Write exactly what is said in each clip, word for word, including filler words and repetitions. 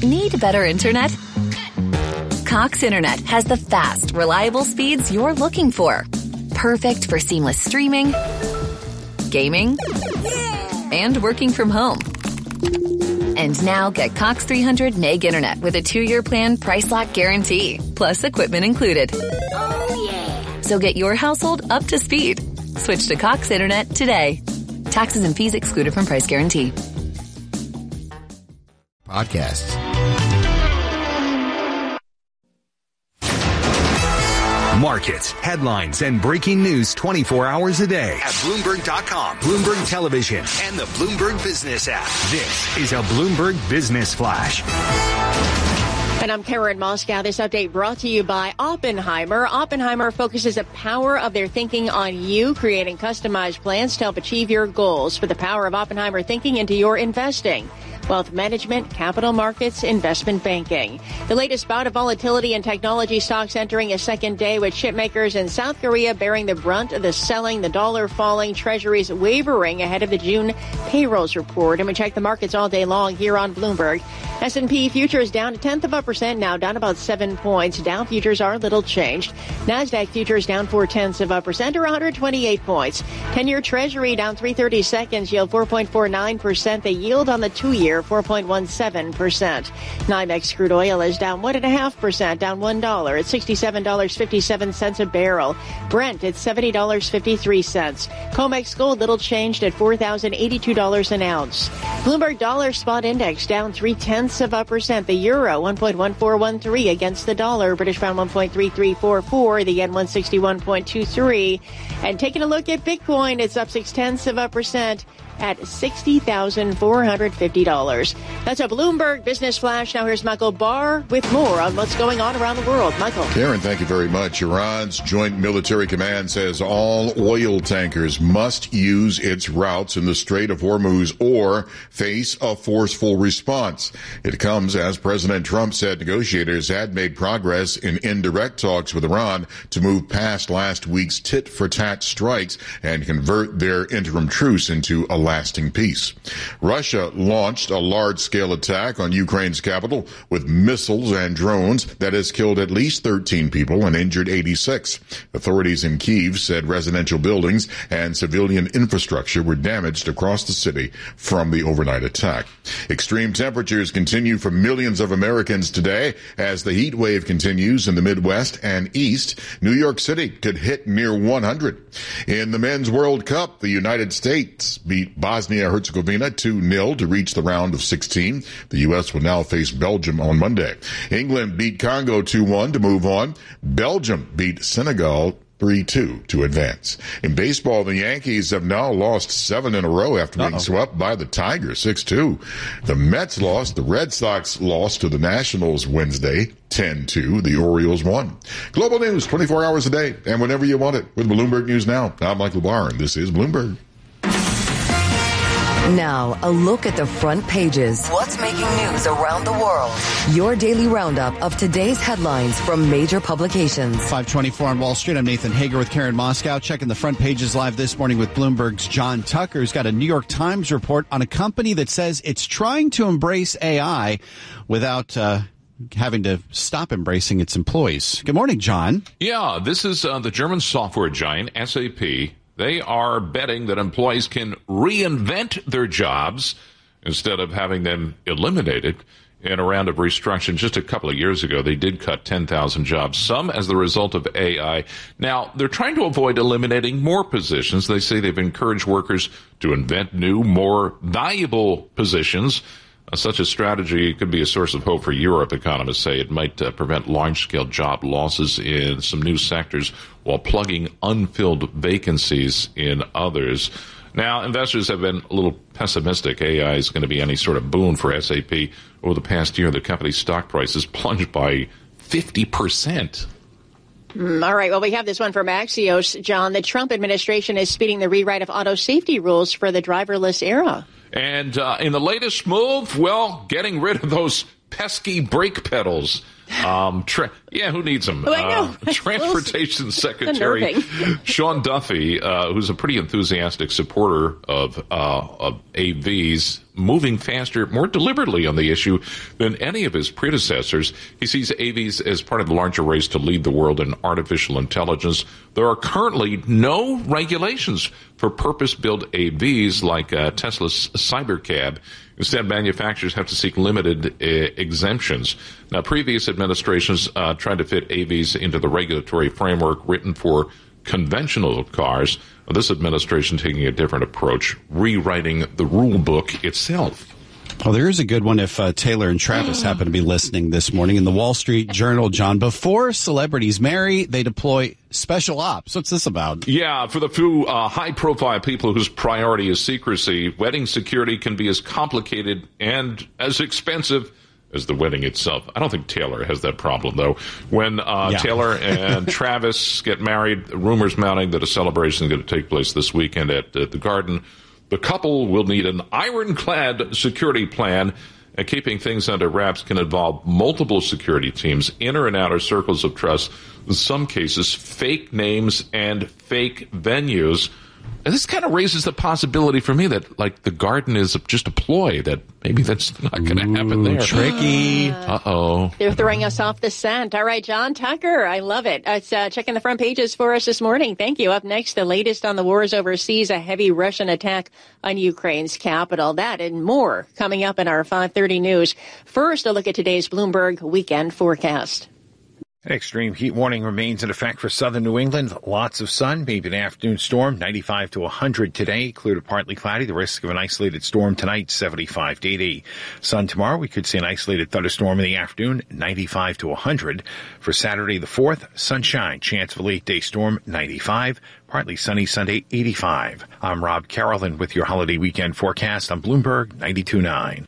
Need better internet? Cox Internet has the fast, reliable speeds you're looking for. Perfect for seamless streaming, gaming, and working from home. And now get Cox three hundred meg internet with a two-year plan price lock guarantee, plus equipment included. Oh, yeah. So get your household up to speed. Switch to Cox Internet today. Taxes and fees excluded from price guarantee. Podcasts. Markets, headlines, and breaking news twenty-four hours a day at Bloomberg dot com, Bloomberg Television, and the Bloomberg Business app. This is a Bloomberg Business Flash. And I'm Karen Moscow. This update brought to you by Oppenheimer. Oppenheimer focuses the power of their thinking on you, creating customized plans to help achieve your goals. Put the power of Oppenheimer thinking into your investing. Wealth management, capital markets, investment banking. The latest bout of volatility in technology stocks entering a second day with chip makers in South Korea bearing the brunt of the selling, the dollar falling, treasuries wavering ahead of the June payrolls report. And we check the markets all day long here on Bloomberg. S and P futures down a tenth of a percent now, down about seven points. Dow futures are little changed. NASDAQ futures down four tenths of a percent or one hundred twenty-eight points. ten-year Treasury down three thirty seconds, yield four point four nine percent. The yield on the two-year, four point one seven percent. NYMEX crude oil is down one point five percent, down one dollar at sixty-seven dollars and fifty-seven cents a barrel. Brent at seventy dollars and fifty-three cents. COMEX gold little changed at four thousand eighty-two dollars an ounce. Bloomberg dollar spot index down three tenths of a percent. The euro one point one four one three against the dollar. British pound one point three three four four. The yen one sixty-one point two three. And taking a look at Bitcoin, it's up six tenths of a percent at sixty thousand four hundred fifty dollars. That's a Bloomberg Business Flash. Now here's Michael Barr with more on what's going on around the world. Michael. Karen, thank you very much. Iran's Joint Military Command says all oil tankers must use its routes in the Strait of Hormuz or face a forceful response. It comes as President Trump said negotiators had made progress in indirect talks with Iran to move past last week's tit-for-tat strikes and convert their interim truce into a lasting peace. Russia launched a large-scale attack on Ukraine's capital with missiles and drones that has killed at least thirteen people and injured eighty-six. Authorities in Kyiv said residential buildings and civilian infrastructure were damaged across the city from the overnight attack. Extreme temperatures continue for millions of Americans today as the heat wave continues in the Midwest and East. New York City could hit near one hundred. In the Men's World Cup, the United States beat Bosnia-Herzegovina two nil to reach the round of sixteen. The U S will now face Belgium on Monday. England beat Congo two one to move on. Belgium beat Senegal three two to advance. In baseball, the Yankees have now lost seven in a row after being Uh-oh. swept by the Tigers six two. The Mets lost. The Red Sox lost to the Nationals Wednesday ten two. The Orioles won. Global news twenty-four hours a day and whenever you want it with Bloomberg News Now. I'm Michael Barr, and this is Bloomberg. Now, a look at the front pages. What's making news around the world? Your daily roundup of today's headlines from major publications. five twenty-four on Wall Street. I'm Nathan Hager with Karen Moscow. Checking the front pages live this morning with Bloomberg's John Tucker, who's got a New York Times report on a company that says it's trying to embrace A I without uh, having to stop embracing its employees. Good morning, John. Yeah, this is uh, the German software giant, S A P. They are betting that employees can reinvent their jobs instead of having them eliminated. In a round of restructuring just a couple of years ago, they did cut ten thousand jobs, some as the result of A I. Now, they're trying to avoid eliminating more positions. They say they've encouraged workers to invent new, more valuable positions. Uh, such a strategy could be a source of hope for Europe. Economists say it might uh, prevent large-scale job losses in some new sectors while plugging unfilled vacancies in others. Now, investors have been a little pessimistic. A I is going to be any sort of boon for S A P. Over the past year, the company's stock price has plunged by fifty percent. Mm, all right. Well, we have this one from Axios. John, the Trump administration is speeding the rewrite of auto safety rules for the driverless era. And uh, in the latest move, well, getting rid of those pesky brake pedals. Um, tra- yeah, who needs them? Oh, I know. Uh, Transportation Secretary Sean Duffy, uh, who's a pretty enthusiastic supporter of, uh, of A Vs, moving faster, more deliberately on the issue than any of his predecessors. He sees A Vs as part of the larger race to lead the world in artificial intelligence. There are currently no regulations for purpose-built A Vs like uh, Tesla's Cybercab. Instead, manufacturers have to seek limited uh, exemptions. Now, previous administrations uh, tried to fit A Vs into the regulatory framework written for conventional cars. This administration taking a different approach, rewriting the rule book itself. Well, there is a good one if uh, Taylor and Travis happen to be listening this morning. In the Wall Street Journal, John, before celebrities marry, they deploy special ops. What's this about? Yeah, for the few uh, high-profile people whose priority is secrecy, wedding security can be as complicated and as expensive as the wedding itself. I don't think Taylor has that problem, though. When uh, yeah. Taylor and Travis get married, rumors mounting that a celebration is going to take place this weekend at, at the Garden. The couple will need an ironclad security plan, and keeping things under wraps can involve multiple security teams, inner and outer circles of trust, in some cases, fake names and fake venues. And this kind of raises the possibility for me that, like, the Garden is just a ploy, that maybe that's not going to happen there. Tricky. Uh-oh. They're throwing us off the scent. All right, John Tucker, I love it. It's uh, checking the front pages for us this morning. Thank you. Up next, the latest on the wars overseas, a heavy Russian attack on Ukraine's capital. That and more coming up in our five thirty news. First, a look at today's Bloomberg weekend forecast. An extreme heat warning remains in effect for southern New England. Lots of sun, maybe an afternoon storm, ninety-five to one hundred today. Clear to partly cloudy. The risk of an isolated storm tonight, seventy-five to eighty. Sun tomorrow, we could see an isolated thunderstorm in the afternoon, ninety-five to one hundred. For Saturday the fourth, sunshine. Chance of a late day storm, ninety-five. Partly sunny Sunday, eighty-five. I'm Rob Carrollton with your holiday weekend forecast on Bloomberg ninety-two point nine.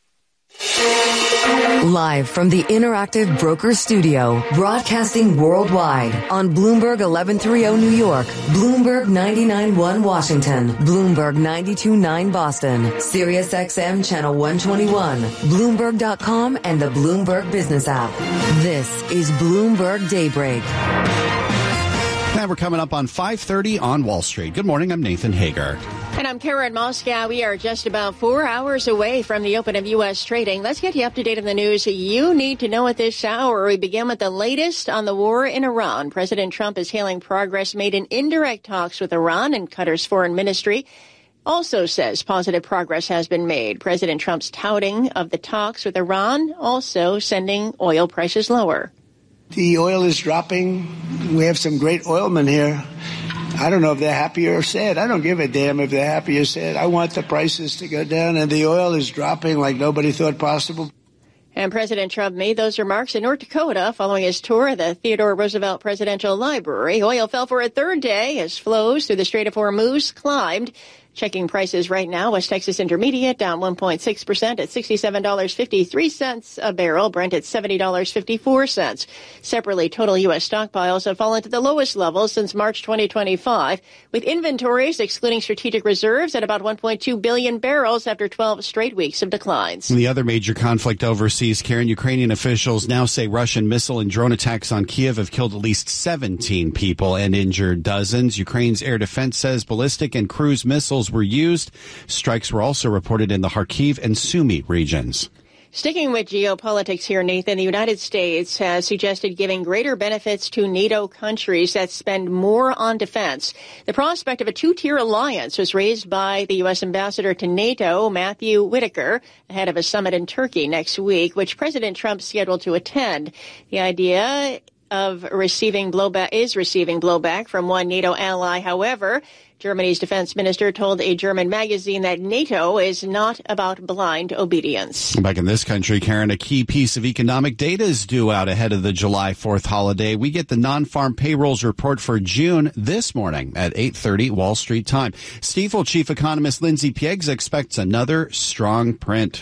Live from the Interactive Broker Studio, broadcasting worldwide on Bloomberg eleven thirty New York, Bloomberg ninety-nine point one Washington, Bloomberg ninety-two point nine Boston, Sirius X M Channel one twenty-one, Bloomberg dot com, and the Bloomberg Business app. This is Bloomberg Daybreak. Now we're coming up on five thirty on Wall Street. Good morning, I'm Nathan Hager. And I'm Karen Moscow. We are just about four hours away from the open of U S trading. Let's get you up to date on the news you need to know at this hour. We begin with the latest on the war in Iran. President Trump is hailing progress made in indirect talks with Iran, and Qatar's foreign ministry also says positive progress has been made. President Trump's touting of the talks with Iran also sending oil prices lower. The oil is dropping. We have some great oilmen here. I don't know if they're happy or sad. I don't give a damn if they're happy or sad. I want the prices to go down, and the oil is dropping like nobody thought possible. And President Trump made those remarks in North Dakota following his tour of the Theodore Roosevelt Presidential Library. Oil fell for a third day as flows through the Strait of Hormuz climbed. Checking prices right now, West Texas Intermediate down one point six percent at sixty-seven dollars and fifty-three cents a barrel. Brent at seventy dollars and fifty-four cents. Separately, total U S stockpiles have fallen to the lowest level since March twenty twenty-five, with inventories excluding strategic reserves at about one point two billion barrels after twelve straight weeks of declines. The other major conflict overseas, Karen, Ukrainian officials now say Russian missile and drone attacks on Kiev have killed at least seventeen people and injured dozens. Ukraine's air defense says ballistic and cruise missiles were used. Strikes were also reported in the Kharkiv and Sumy regions. Sticking with geopolitics here, Nathan, the United States has suggested giving greater benefits to NATO countries that spend more on defense. The prospect of a two-tier alliance was raised by the U S ambassador to NATO, Matthew Whitaker, ahead of a summit in Turkey next week, which President Trump is scheduled to attend. The idea of receiving blowback is receiving blowback from one NATO ally. However, Germany's defense minister told a German magazine that NATO is not about blind obedience. Back in this country, Karen, a key piece of economic data is due out ahead of the July fourth holiday. We get the non-farm payrolls report for June this morning at eight thirty Wall Street time. Stifel chief economist Lindsay Piegza expects another strong print.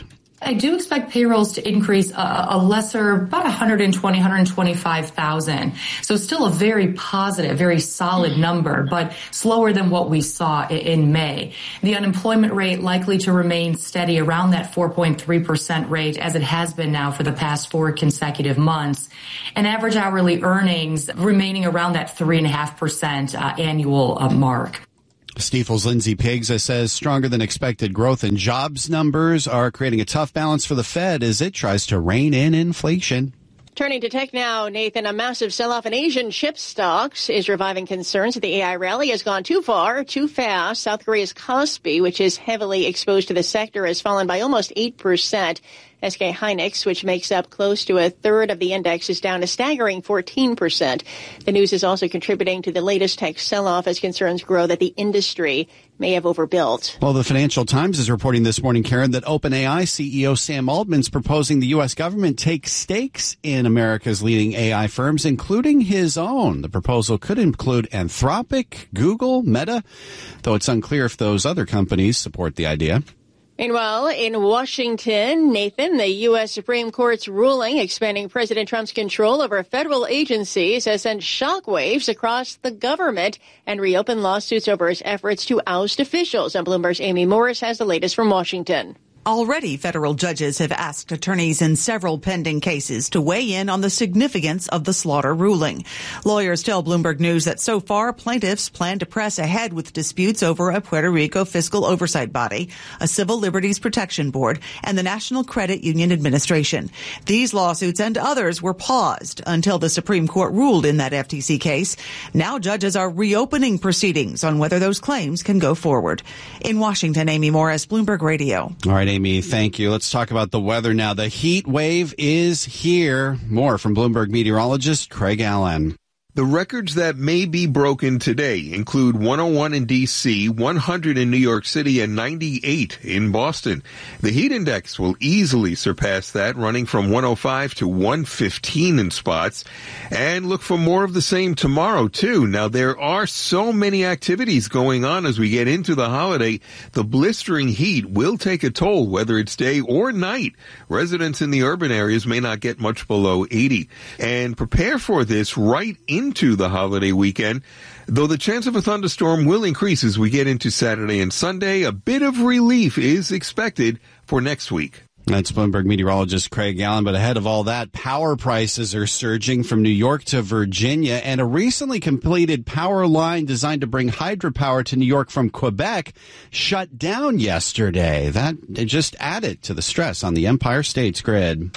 I do expect payrolls to increase a, a lesser, about one hundred twenty, one hundred twenty-five thousand. So still a very positive, very solid number, but slower than what we saw in, in May. The unemployment rate likely to remain steady around that four point three percent rate as it has been now for the past four consecutive months. And average hourly earnings remaining around that three point five percent uh, annual uh, mark. Stifel's Lindsay Piggs says stronger than expected growth in jobs numbers are creating a tough balance for the Fed as it tries to rein in inflation. Turning to tech now, Nathan, a massive sell-off in Asian chip stocks is reviving concerns that the A I rally has gone too far, too fast. South Korea's Kospi, which is heavily exposed to the sector, has fallen by almost eight percent. S K Hynix, which makes up close to a third of the index, is down a staggering fourteen percent. The news is also contributing to the latest tech sell-off as concerns grow that the industry may have overbuilt. Well, the Financial Times is reporting this morning, Karen, that OpenAI C E O Sam Altman's proposing the U S government take stakes in America's leading A I firms, including his own. The proposal could include Anthropic, Google, Meta, though it's unclear if those other companies support the idea. Meanwhile, in Washington, Nathan, the U S Supreme Court's ruling expanding President Trump's control over federal agencies has sent shockwaves across the government and reopened lawsuits over his efforts to oust officials. And Bloomberg's Amy Morris has the latest from Washington. Already, federal judges have asked attorneys in several pending cases to weigh in on the significance of the Slaughter ruling. Lawyers tell Bloomberg News that so far, plaintiffs plan to press ahead with disputes over a Puerto Rico fiscal oversight body, a civil liberties protection board, and the National Credit Union Administration. These lawsuits and others were paused until the Supreme Court ruled in that F T C case. Now judges are reopening proceedings on whether those claims can go forward. In Washington, Amy Morris, Bloomberg Radio. All right, Amy, thank you. Let's talk about the weather now. The heat wave is here. More from Bloomberg meteorologist Craig Allen. The records that may be broken today include one oh one in D C, one hundred in New York City, and ninety-eight in Boston. The heat index will easily surpass that, running from one oh five to one fifteen in spots. And look for more of the same tomorrow, too. Now, there are so many activities going on as we get into the holiday. The blistering heat will take a toll, whether it's day or night. Residents in the urban areas may not get much below eighty. And prepare for this right in into the holiday weekend, though the chance of a thunderstorm will increase as we get into Saturday and Sunday. A bit of relief is expected for next week. That's Bloomberg meteorologist Craig Allen. But ahead of all that, power prices are surging from New York to Virginia, and a recently completed power line designed to bring hydropower to New York from Quebec shut down yesterday. That just added to the stress on the Empire State's grid.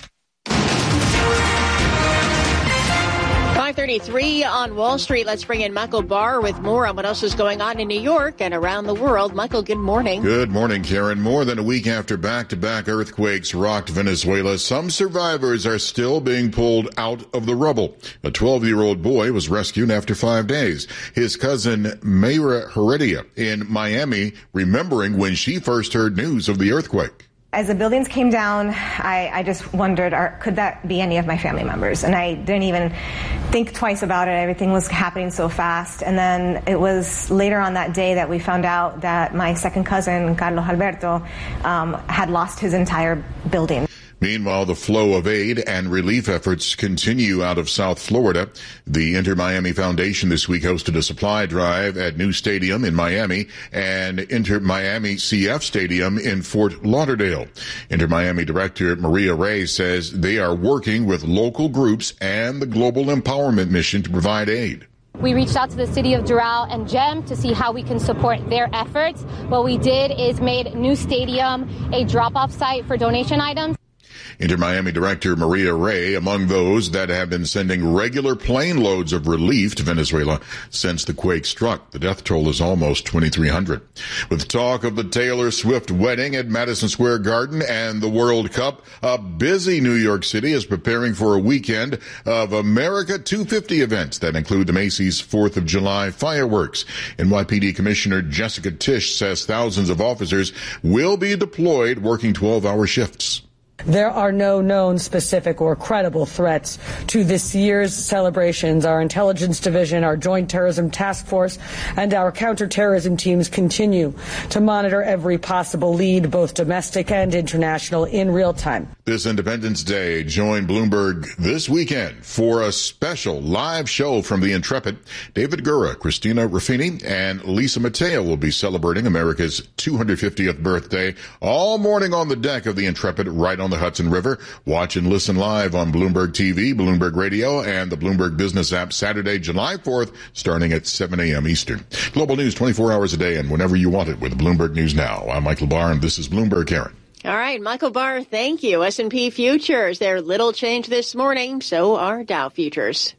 five thirty-three on Wall Street. Let's bring in Michael Barr with more on what else is going on in New York and around the world. Michael, good morning. Good morning, Karen. More than a week after back-to-back earthquakes rocked Venezuela, some survivors are still being pulled out of the rubble. A twelve-year-old boy was rescued after five days. His cousin, Mayra Heredia, in Miami, remembering when she first heard news of the earthquake. As the buildings came down, I, I just wondered, are, could that be any of my family members? And I didn't even think twice about it. Everything was happening so fast. And then it was later on that day that we found out that my second cousin, Carlos Alberto, um, had lost his entire building. Meanwhile, the flow of aid and relief efforts continue out of South Florida. The Inter-Miami Foundation this week hosted a supply drive at New Stadium in Miami and Inter-Miami C F Stadium in Fort Lauderdale. Inter-Miami Director Maria Ray says they are working with local groups and the Global Empowerment Mission to provide aid. We reached out to the city of Doral and Gem to see how we can support their efforts. What we did is made New Stadium a drop-off site for donation items. Inter-Miami Director Maria Ray among those that have been sending regular plane loads of relief to Venezuela since the quake struck. The death toll is almost twenty-three hundred. With talk of the Taylor Swift wedding at Madison Square Garden and the World Cup, a busy New York City is preparing for a weekend of America two fifty events that include the Macy's fourth of July fireworks. N Y P D Commissioner Jessica Tisch says thousands of officers will be deployed working twelve-hour shifts. There are no known specific or credible threats to this year's celebrations. Our intelligence division, our joint terrorism task force, and our counterterrorism teams continue to monitor every possible lead, both domestic and international, in real time. This Independence Day, join Bloomberg this weekend for a special live show from the Intrepid. David Gura, Christina Ruffini, and Lisa Mateo will be celebrating America's two hundred fiftieth birthday all morning on the deck of the Intrepid right on the Hudson River. Watch and listen live on Bloomberg T V, Bloomberg Radio, and the Bloomberg Business app Saturday, July fourth, starting at seven a.m. Eastern. Global news twenty-four hours a day and whenever you want it with Bloomberg News Now. I'm Michael Barr, and this is Bloomberg, Karen. All right, Michael Barr, thank you. S and P futures, they're little change this morning. So are Dow futures.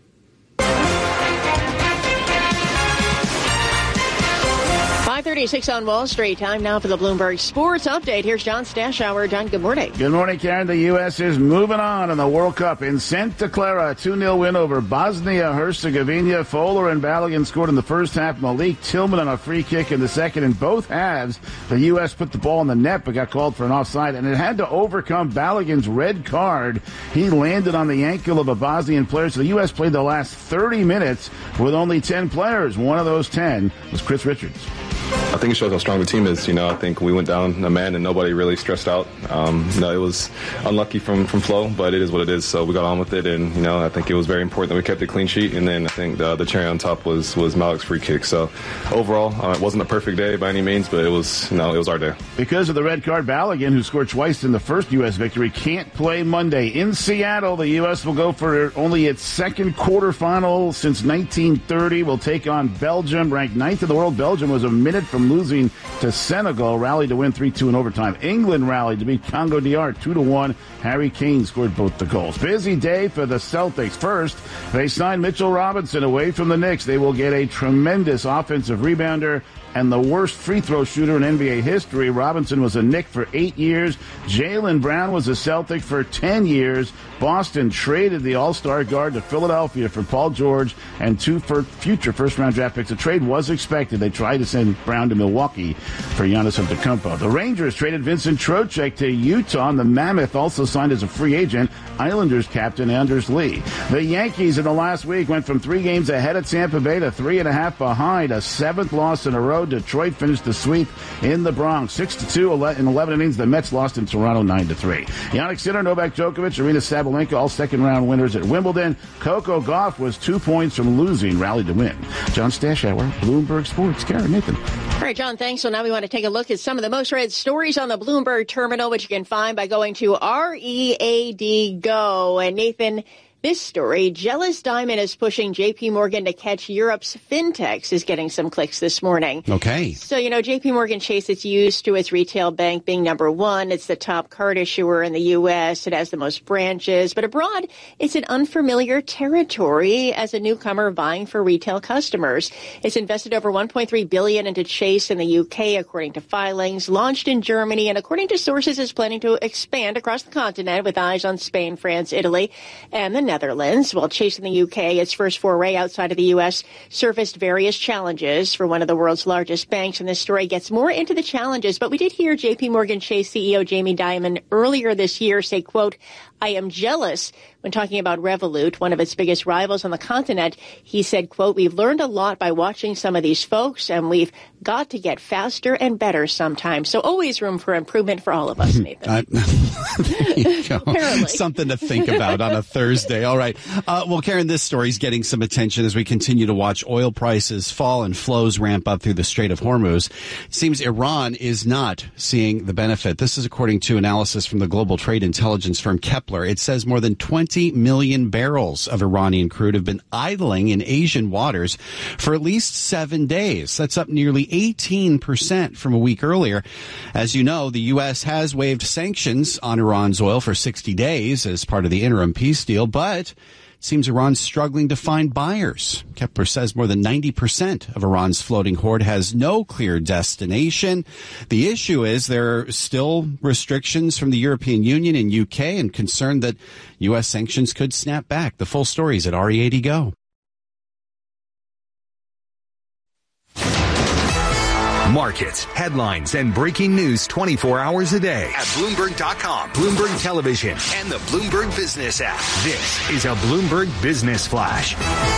five thirty-six on Wall Street. Time now for the Bloomberg Sports Update. Here's John Stashower. John, good morning. Good morning, Karen. The U S is moving on in the World Cup in Santa Clara. two nil win over Bosnia-Herzegovina. Fowler and Balogun scored in the first half. Malik Tillman on a free kick in the second. In both halves, the U S put the ball in the net but got called for an offside, and it had to overcome Balogun's red card. He landed on the ankle of a Bosnian player. So the U S played the last thirty minutes with only ten players. One of those ten was Chris Richards. I think it shows how strong the team is. You know, I think we went down a man and nobody really stressed out. Um, you know, it was unlucky from, from Flo, but it is what it is. So we got on with it, and you know, I think it was very important that we kept a clean sheet. And then I think the, the cherry on top was was Malik's free kick. So overall, uh, it wasn't a perfect day by any means, but it was, you know, it was our day. Because of the red card, Balogun, who scored twice in the first U S victory, can't play Monday in Seattle. The U S will go for only its second quarterfinal since nineteen thirty. Will take on Belgium, ranked ninth in the world. Belgium was a minute from losing to Senegal, rallied to win three two in overtime. England rallied to beat Congo D R two to one. Harry Kane scored both the goals. Busy day for the Celtics. First, they signed Mitchell Robinson away from the Knicks. They will get a tremendous offensive rebounder and the worst free throw shooter in N B A history. Robinson was a Knick for eight years. Jaylen Brown was a Celtic for ten years. Boston traded the All-Star guard to Philadelphia for Paul George and two for future first-round draft picks. The trade was expected. They tried to send Brown to Milwaukee for Giannis Antetokounmpo. The Rangers traded Vincent Trocheck to Utah, and the Mammoth also signed as a free agent Islanders captain Anders Lee. The Yankees in the last week went from three games ahead at Tampa Bay to three and a half behind, a seventh loss in a row. Detroit finished the sweep in the Bronx, six to two in eleven innings. The Mets lost in Toronto nine to three. Jannik Sinner, Novak Djokovic, Arina Sabalenka, all second-round winners at Wimbledon. Coco Gauff was two points from losing, rallied to win. John Stashower, Bloomberg Sports. Karen, Nathan. All right, John, thanks. So now we want to take a look at some of the most read stories on the Bloomberg terminal, which you can find by going to R E A D Go. And Nathan, this story, Jealous Diamond is pushing J P Morgan to catch Europe's fintechs, is getting some clicks this morning. Okay. So, you know, J P Morgan Chase is used to its retail bank being number one. It's the top card issuer in the U S. It has the most branches. But abroad, it's an unfamiliar territory as a newcomer vying for retail customers. It's invested over one point three billion dollars into Chase in the U K, according to filings, launched in Germany, and according to sources, is planning to expand across the continent with eyes on Spain, France, Italy, and the Netherlands. While Chase in the U K, its first foray outside of the U S, surfaced various challenges for one of the world's largest banks, and this story gets more into the challenges. But we did hear J P Morgan Chase C E O Jamie Dimon earlier this year say, quote, "I am jealous," when talking about Revolut, one of its biggest rivals on the continent. He said, quote, "We've learned a lot by watching some of these folks, and we've got to get faster and better sometimes." So always room for improvement for all of us, Nathan. Apparently. Something to think about on a Thursday. All right. Uh, well, Karen, this story's getting some attention as we continue to watch oil prices fall and flows ramp up through the Strait of Hormuz. It seems Iran is not seeing the benefit. This is according to analysis from the global trade intelligence firm Kepler. It says more than twenty million barrels of Iranian crude have been idling in Asian waters for at least seven days. That's up nearly eighteen percent from a week earlier. As you know, the U S has waived sanctions on Iran's oil for sixty days as part of the interim peace deal, but it seems Iran's struggling to find buyers. Kepler says more than ninety percent of Iran's floating hoard has no clear destination. The issue is there are still restrictions from the European Union and U K and concern that U S sanctions could snap back. The full story is at R E A D Go. Markets, headlines, and breaking news twenty-four hours a day at Bloomberg dot com, Bloomberg Television, and the Bloomberg Business app. This is a Bloomberg Business Flash.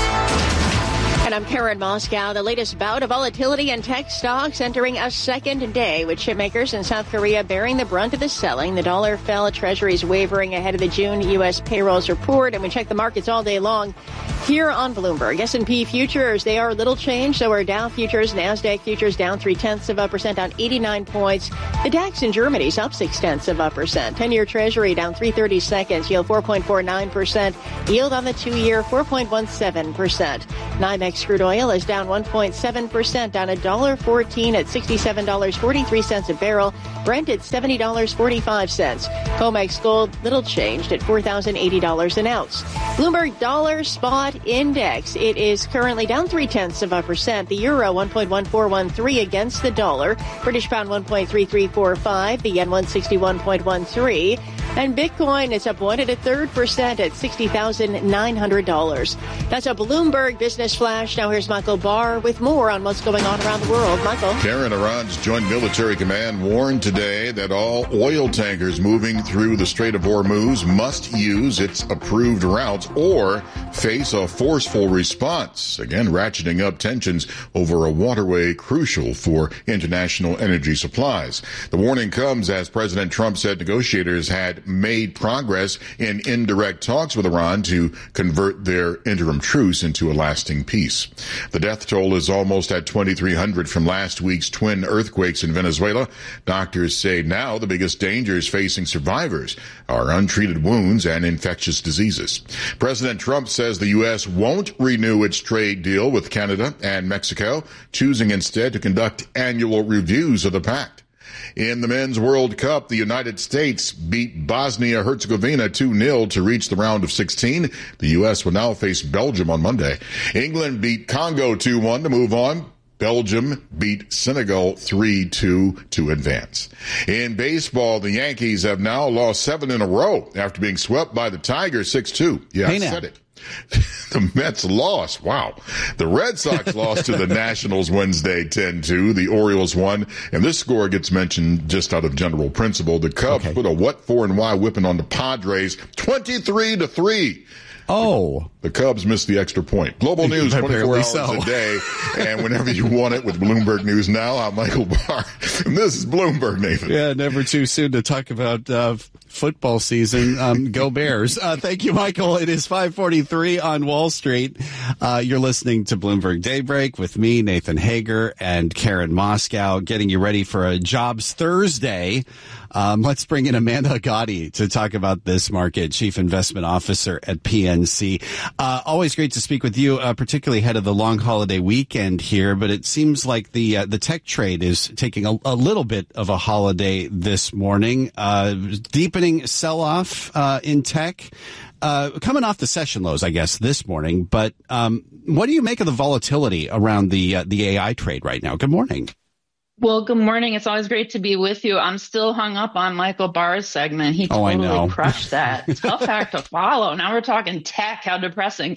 And I'm Karen Moscow. The latest bout of volatility in tech stocks entering a second day, with chipmakers in South Korea bearing the brunt of the selling. The dollar fell, Treasuries wavering ahead of the June U S payrolls report, and we check the markets all day long here on Bloomberg. S and P futures, they are little change. So are Dow futures, NASDAQ futures down three-tenths of a percent, down eighty-nine points. The DAX in Germany is up six-tenths of a percent. ten-year Treasury down three thirty-seconds, yield four point four nine percent. Yield on the two-year four point one seven percent. NYMEX crude oil is down one point seven percent, down one dollar fourteen at sixty-seven dollars and forty-three cents a barrel. Brent at seventy dollars and forty-five cents. COMEX gold little changed at four thousand eighty dollars an ounce. Bloomberg Dollar Spot Index, it is currently down three-tenths of a percent. The euro one point one four one three against the dollar. British pound one point three three four five. The yen one sixty-one point one three. And Bitcoin is up one and a third percent at sixty thousand nine hundred dollars. That's a Bloomberg Business Flash. Now here's Michael Barr with more on what's going on around the world. Michael. Karen, Iran's Joint Military Command warned today that all oil tankers moving through the Strait of Hormuz must use its approved routes or face a forceful response, again ratcheting up tensions over a waterway crucial for international energy supplies. The warning comes as President Trump said negotiators had made progress in indirect talks with Iran to convert their interim truce into a lasting peace. The death toll is almost at twenty-three hundred from last week's twin earthquakes in Venezuela. Doctors say now the biggest dangers facing survivors are untreated wounds and infectious diseases. President Trump says the U S won't renew its trade deal with Canada and Mexico, choosing instead to conduct annual reviews of the pact. In the Men's World Cup, the United States beat Bosnia-Herzegovina two nil to reach the round of sixteen. The U S will now face Belgium on Monday. England beat Congo two one to move on. Belgium beat Senegal three two to advance. In baseball, the Yankees have now lost seven in a row after being swept by the Tigers six two. Yeah, hey I now. said it. The Mets lost. Wow. The Red Sox lost to the Nationals Wednesday ten two. The Orioles won. And this score gets mentioned just out of general principle. The Cubs okay. put a what for and why whipping on the Padres twenty-three to three. Oh. The Cubs missed the extra point. Global news twenty-four hours so. a day. And whenever you want it with Bloomberg News Now, I'm Michael Barr. And this is Bloomberg, Nathan. Yeah, never too soon to talk about uh, football season. Um, go Bears. Uh, thank you, Michael. It is five forty-three on Wall Street. Uh, you're listening to Bloomberg Daybreak with me, Nathan Hager, and Karen Moscow, getting you ready for a Jobs Thursday. Um, let's bring in Amanda Gotti to talk about this market, Chief Investment Officer at P N C. Uh, always great to speak with you, uh, particularly ahead of the long holiday weekend here, but it seems like the uh, the tech trade is taking a, a little bit of a holiday this morning. Uh, deepening sell-off uh, in tech. Uh, coming off the session lows, I guess, this morning. But um, what do you make of the volatility around the uh, the A I trade right now? Good morning. Well, good morning. It's always great to be with you. I'm still hung up on Michael Barr's segment. He oh, totally crushed that. Tough act to follow. Now we're talking tech. How depressing.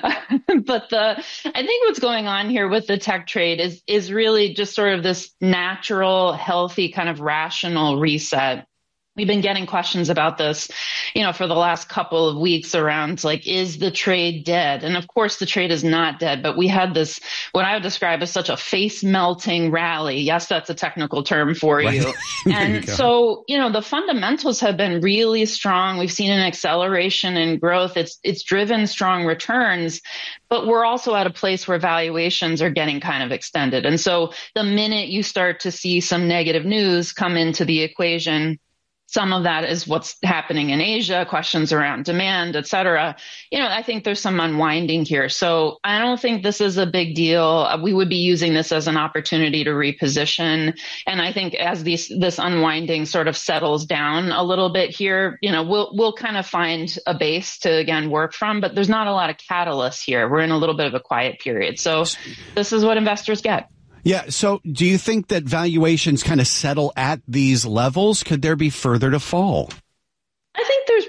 But the, I think what's going on here with the tech trade is, is really just sort of this natural, healthy, kind of rational reset. We've been getting questions about this, you know, for the last couple of weeks around, like, is the trade dead? And of course, the trade is not dead, but we had this, what I would describe as such a face melting rally. Yes, that's a technical term for right. you. And you so, you know, the fundamentals have been really strong. We've seen an acceleration in growth. It's, it's driven strong returns, but we're also at a place where valuations are getting kind of extended. And so the minute you start to see some negative news come into the equation, some of that is what's happening in Asia, questions around demand, et cetera. You know, I think there's some unwinding here. So I don't think this is a big deal. We would be using this as an opportunity to reposition. And I think as these, this unwinding sort of settles down a little bit here, you know, we'll, we'll kind of find a base to, again, work from. But there's not a lot of catalysts here. We're in a little bit of a quiet period. So this is what investors get. Yeah. So do you think that valuations kind of settle at these levels? Could there be further to fall? I think there's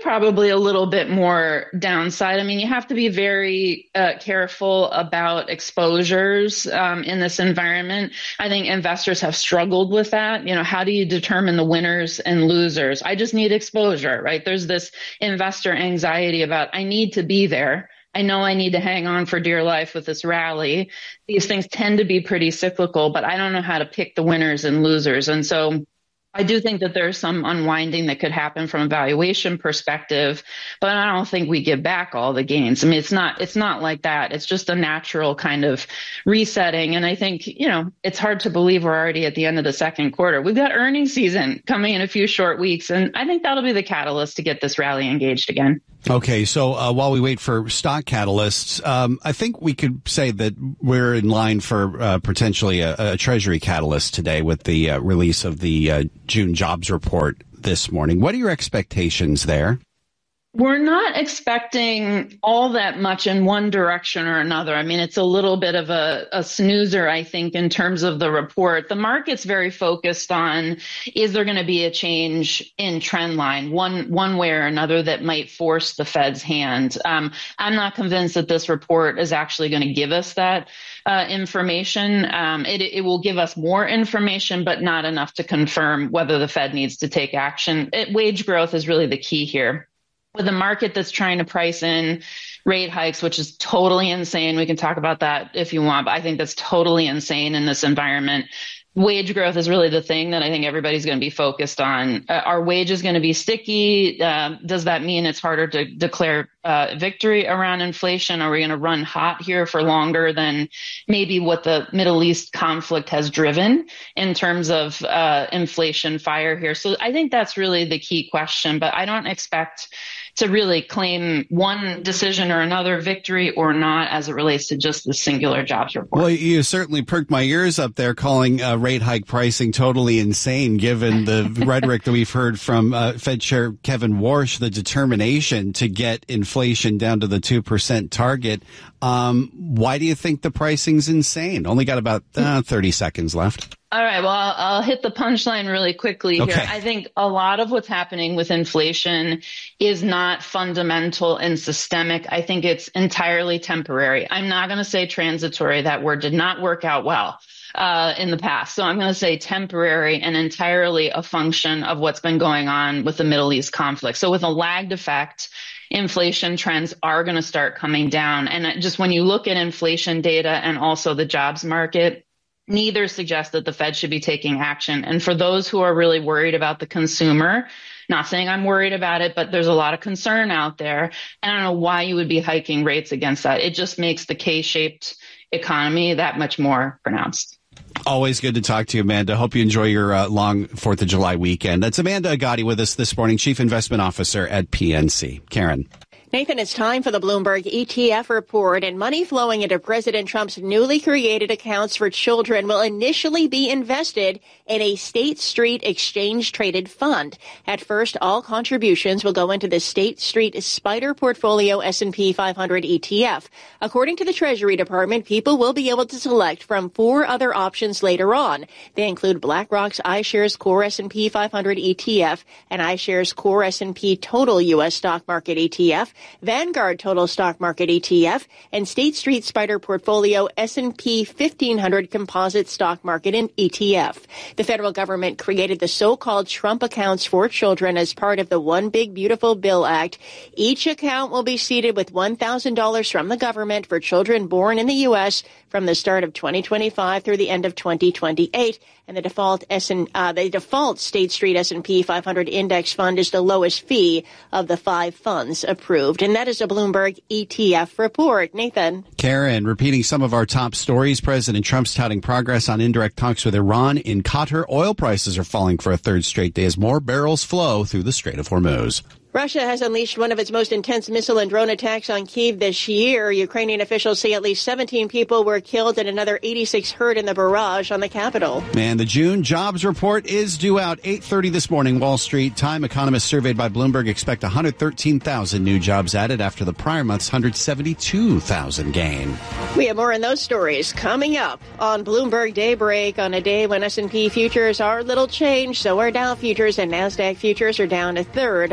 probably a little bit more downside. I mean, you have to be very uh, careful about exposures um, in this environment. I think investors have struggled with that. You know, how do you determine the winners and losers? I just need exposure, right? There's this investor anxiety about, I need to be there. I know I need to hang on for dear life with this rally. These things tend to be pretty cyclical, but I don't know how to pick the winners and losers. And so I do think that there's some unwinding that could happen from a valuation perspective, but I don't think we give back all the gains. I mean, it's not, it's not like that. It's just a natural kind of resetting. And I think, you know, it's hard to believe we're already at the end of the second quarter. We've got earnings season coming in a few short weeks, and I think that'll be the catalyst to get this rally engaged again. Okay, so uh, while we wait for stock catalysts, um, I think we could say that we're in line for uh, potentially a, a Treasury catalyst today with the uh, release of the uh, June jobs report this morning. What are your expectations there? We're not expecting all that much in one direction or another. I mean, it's a little bit of a, a snoozer, I think, in terms of the report. The market's very focused on, is there going to be a change in trend line, one one way or another, that might force the Fed's hand? Um, I'm not convinced that this report is actually going to give us that uh, information. Um, it, it will give us more information, but not enough to confirm whether the Fed needs to take action. It, wage growth is really the key here. With a market that's trying to price in rate hikes, which is totally insane. We can talk about that if you want, but I think that's totally insane in this environment. Wage growth is really the thing that I think everybody's going to be focused on. Uh, are wages going to be sticky? Uh, does that mean it's harder to declare uh, victory around inflation? Are we going to run hot here for longer than maybe what the Middle East conflict has driven in terms of uh, inflation fire here? So I think that's really the key question, but I don't expect to really claim one decision or another victory or not as it relates to just the singular jobs report. Well, you certainly perked my ears up there calling uh, rate hike pricing totally insane, given the rhetoric that we've heard from uh, Fed Chair Kevin Warsh, the determination to get inflation down to the two percent target. Um, why do you think the pricing's insane? Only got about uh, thirty seconds left. All right. Well, I'll, I'll hit the punchline really quickly okay. here. I think a lot of what's happening with inflation is not fundamental and systemic. I think it's entirely temporary. I'm not going to say transitory. That word did not work out well uh, in the past. So I'm going to say temporary and entirely a function of what's been going on with the Middle East conflict. So with a lagged effect, inflation trends are going to start coming down. And just when you look at inflation data and also the jobs market, neither suggest that the Fed should be taking action. And for those who are really worried about the consumer, not saying I'm worried about it, but there's a lot of concern out there. I don't know why you would be hiking rates against that. It just makes the K-shaped economy that much more pronounced. Always good to talk to you, Amanda. Hope you enjoy your uh, long fourth of July weekend. That's Amanda Agati with us this morning, Chief Investment Officer at P N C. Karen. Nathan, it's time for the Bloomberg E T F report, and money flowing into President Trump's newly created accounts for children will initially be invested in a State Street exchange-traded fund. At first, all contributions will go into the State Street SPDR Portfolio S and P five hundred E T F. According to the Treasury Department, people will be able to select from four other options later on. They include BlackRock's iShares Core S and P five hundred E T F and iShares Core S and P Total U S Stock Market E T F, Vanguard Total Stock Market E T F, and State Street SPDR Portfolio S and P fifteen hundred Composite Stock Market E T F. The federal government created the so-called Trump accounts for children as part of the One Big Beautiful Bill Act. Each account will be seeded with one thousand dollars from the government for children born in the U S from the start of twenty twenty-five through the end of twenty twenty-eight. And the default S and uh, the default State Street S and P five hundred index fund is the lowest fee of the five funds approved. And that is a Bloomberg E T F report. Nathan. Karen, repeating some of our top stories. President Trump's touting progress on indirect talks with Iran. In Qatar, oil prices are falling for a third straight day as more barrels flow through the Strait of Hormuz. Russia has unleashed one of its most intense missile and drone attacks on Kyiv this year. Ukrainian officials say at least seventeen people were killed and another eighty-six hurt in the barrage on the capital. And the June jobs report is due out eight thirty this morning, Wall Street time. Economists surveyed by Bloomberg expect one hundred thirteen thousand new jobs added after the prior month's one hundred seventy-two thousand gain. We have more on those stories coming up on Bloomberg Daybreak on a day when S and P futures are little changed. So are Dow futures and NASDAQ futures are down a third of a percent.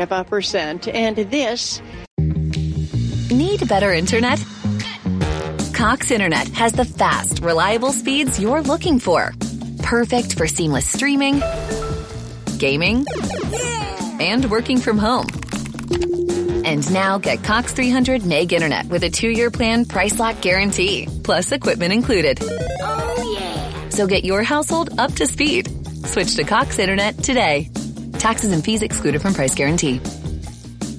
percent. And this... Need better internet? Cox Internet has the fast, reliable speeds you're looking for. Perfect for seamless streaming, gaming, and working from home. And now get Cox three hundred meg internet with a two-year plan price lock guarantee, plus equipment included. Oh, yeah. So get your household up to speed. Switch to Cox Internet today. Taxes and fees excluded from price guarantee.